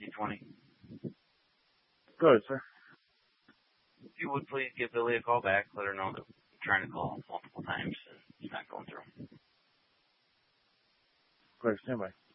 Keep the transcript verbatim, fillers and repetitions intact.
fifty twenty. Go ahead, sir. If you would please give Billy a call back, let her know that I'm trying to call multiple times and it's not going through. Go ahead, stand by.